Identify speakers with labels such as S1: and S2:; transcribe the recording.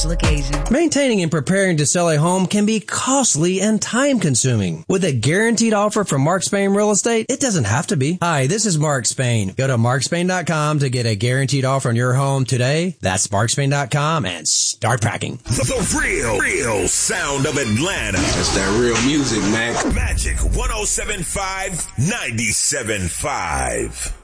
S1: occasion.
S2: Maintaining and preparing to sell a home can be costly and time-consuming. With a guaranteed offer from Mark Spain Real Estate, it doesn't have to be. Hi, this is Mark Spain. Go to markspain.com to get a guaranteed offer on your home today. That's markspain.com and start packing.
S3: The real sound of Atlanta.
S4: That's that real music, man.
S3: Magic 107.5, 97.5.